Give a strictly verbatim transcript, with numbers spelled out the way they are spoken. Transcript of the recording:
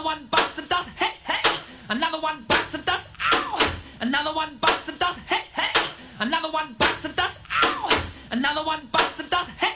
one bites the dust, hey, hey. Another one bites the dust, ow. Another one bites the dust, hey, hey. Another one bites the dust, ow. Another one bites the dust, hey.